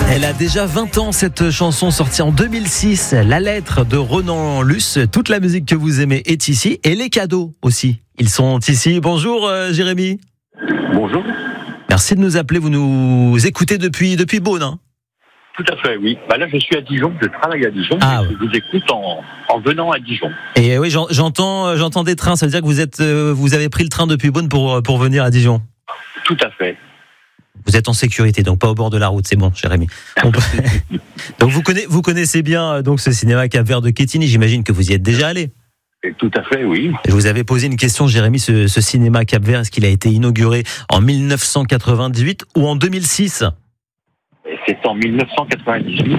Elle a déjà 20 ans, cette chanson sortie en 2006. La lettre de Ronan Luce. Toute la musique que vous aimez est ici. Et les cadeaux aussi. Ils sont ici. Bonjour Jérémy. Bonjour. Merci de nous appeler. Vous nous écoutez depuis Beaune, hein ? Tout à fait, oui. Là, je suis à Dijon. Je travaille à Dijon. Je vous écoute en venant à Dijon. Et oui, j'entends des trains. Ça veut dire que vous avez pris le train depuis Beaune pour venir à Dijon. Tout à fait. Vous êtes en sécurité, donc pas au bord de la route, c'est bon, Jérémy. Donc vous connaissez bien donc ce cinéma Cap-Vert de Quetigny, j'imagine que vous y êtes déjà allé. Tout à fait, oui. Je vous avais posé une question, Jérémy, ce cinéma Cap-Vert, est-ce qu'il a été inauguré en 1998 ou en 2006 ? C'est en 1998.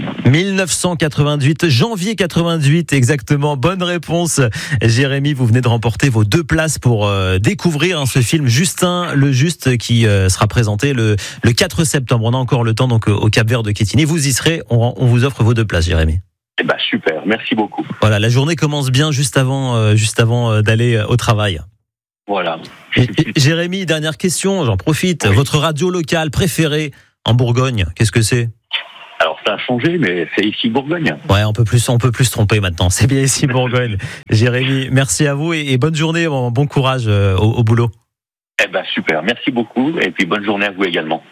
1998, janvier 88 exactement. Bonne réponse, Jérémy. Vous venez de remporter vos 2 places pour découvrir ce film Justin le Juste qui sera présenté le 4 septembre. On a encore le temps donc au Cap-Vert de Quetigny. Vous y serez. On vous offre vos 2 places, Jérémy. Super. Merci beaucoup. Voilà, la journée commence bien juste avant d'aller au travail. Voilà. Jérémy, dernière question. J'en profite. Oui. Votre radio locale préférée en Bourgogne, qu'est-ce que c'est ? Alors ça a changé, mais c'est ici Bourgogne. Ouais, on peut plus se tromper maintenant. C'est bien ici Bourgogne. Jérémy, merci à vous et bonne journée, bon courage au boulot. Super, merci beaucoup et puis bonne journée à vous également.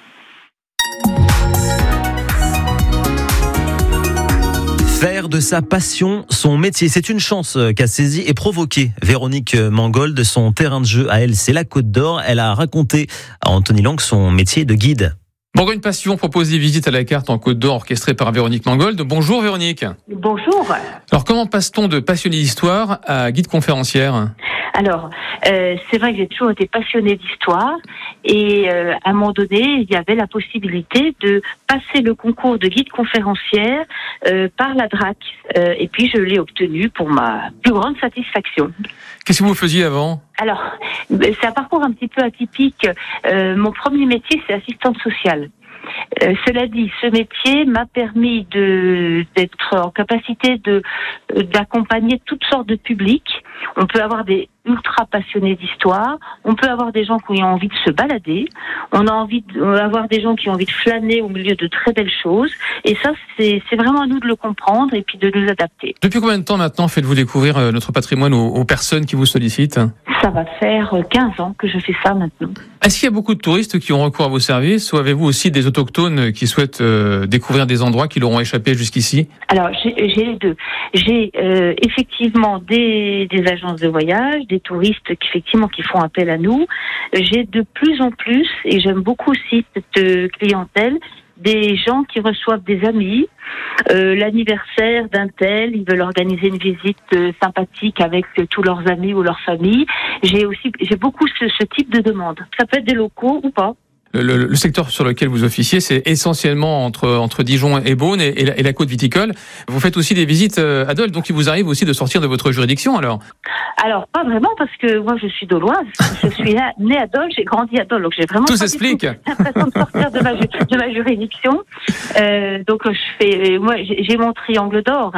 Faire de sa passion son métier, c'est une chance qu'a saisie et provoquée Véronique Mangold. Son terrain de jeu à elle, c'est la Côte d'Or. Elle a raconté à Anthony Lang son métier de guide. Bourgogne Passion propose des visites à la carte en Côte d'Or orchestrées par Véronique Mangold. Bonjour Véronique. Bonjour. Alors comment passe-t-on de passionné d'histoire à guide conférencière ? Alors, c'est vrai que j'ai toujours été passionnée d'histoire et à un moment donné, il y avait la possibilité de passer le concours de guide conférencière par la DRAC. Et puis je l'ai obtenu pour ma plus grande satisfaction. Qu'est-ce que vous faisiez avant ? Alors, c'est un parcours un petit peu atypique. Mon premier métier, c'est assistante sociale. Cela dit, ce métier m'a permis d'être en capacité d'accompagner toutes sortes de publics. On peut avoir des ultra passionnés d'histoire, on peut avoir des gens qui ont envie de se balader, on a envie d'avoir des gens qui ont envie de flâner au milieu de très belles choses, et ça c'est vraiment à nous de le comprendre et puis de nous adapter. Depuis combien de temps maintenant faites-vous découvrir notre patrimoine aux personnes qui vous sollicitent ? Ça va faire 15 ans que je fais ça maintenant. Est-ce qu'il y a beaucoup de touristes qui ont recours à vos services, ou avez-vous aussi des autochtones qui souhaitent découvrir des endroits qui leur ont échappé jusqu'ici ? Alors j'ai les deux. J'ai effectivement des agences de voyage, des touristes qui font appel à nous. J'ai de plus en plus, et j'aime beaucoup aussi cette clientèle, des gens qui reçoivent des amis, l'anniversaire d'un tel, ils veulent organiser une visite sympathique avec tous leurs amis ou leur famille. J'ai beaucoup ce type de demande. Ça peut être des locaux ou pas. Le secteur sur lequel vous officiez, c'est essentiellement entre Dijon et Beaune et la côte viticole. Vous faites aussi des visites à Dole, donc il vous arrive aussi de sortir de votre juridiction alors ? Alors, pas vraiment, parce que moi je suis doloise, je suis née à Dole, j'ai grandi à Dole, donc j'ai vraiment tout pas s'explique. l'impression de sortir de ma juridiction. Donc j'ai mon triangle d'or,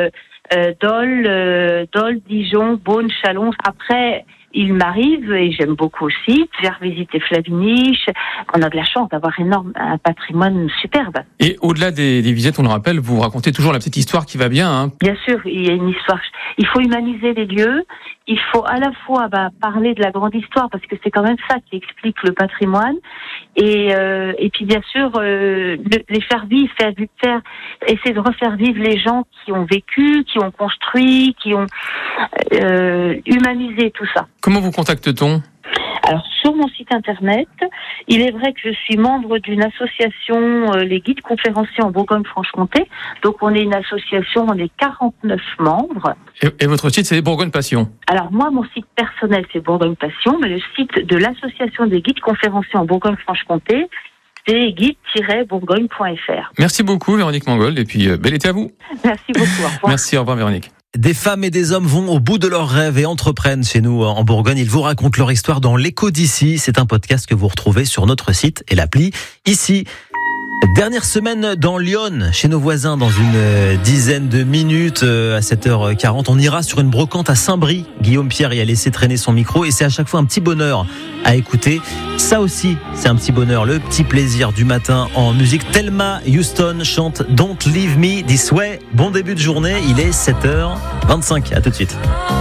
Dole, Dijon, Beaune, Châlons. Après, il m'arrive, et j'aime beaucoup aussi, de faire visiter Flavigny. On a de la chance d'avoir un patrimoine superbe. Et au-delà des visites, on le rappelle, vous racontez toujours la petite histoire qui va bien. Hein. Bien sûr, il y a une histoire. Il faut humaniser les lieux. Il faut à la fois parler de la grande histoire, parce que c'est quand même ça qui explique le patrimoine. Et puis bien sûr, les faire vivre, essayer de refaire vivre les gens qui ont vécu, qui ont construit, qui ont humanisé tout ça. Comment vous contacte-t-on ? Alors, sur mon site internet, il est vrai que je suis membre d'une association, les guides conférenciers en Bourgogne-Franche-Comté. Donc, on est une association, on est 49 membres. Et votre site, c'est Bourgogne Passion ? Alors, moi, mon site personnel, c'est Bourgogne Passion, mais le site de l'association des guides conférenciers en Bourgogne-Franche-Comté, c'est guide-bourgogne.fr. Merci beaucoup, Véronique Mangold, et puis bel été à vous. Merci beaucoup, au revoir. Merci, au revoir, Véronique. Des femmes et des hommes vont au bout de leurs rêves et entreprennent chez nous en Bourgogne. Ils vous racontent leur histoire dans l'Écho d'ici. C'est un podcast que vous retrouvez sur notre site et l'appli ici. Dernière semaine dans Lyon, chez nos voisins, dans une dizaine de minutes, à 7h40. On ira sur une brocante à Saint-Brie. Guillaume Pierre y a laissé traîner son micro et c'est à chaque fois un petit bonheur à écouter. Ça aussi, c'est un petit bonheur, le petit plaisir du matin en musique. Thelma Houston chante Don't Leave Me This Way. Bon début de journée, il est 7h25. À tout de suite.